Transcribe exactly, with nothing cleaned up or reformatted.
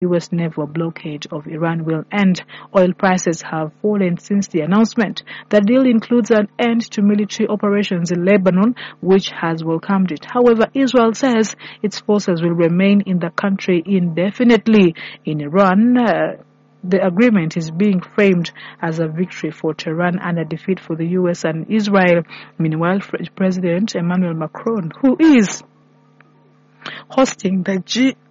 U S naval blockade of Iran will end. Oil prices have fallen since the announcement. The deal includes an end to military operations in Lebanon, which has welcomed it. However, Israel says its forces will remain in the country indefinitely. In Iran, uh, the agreement is being framed as a victory for Tehran and a defeat for the U S and Israel. Meanwhile, French President Emmanuel Macron, who is hosting the G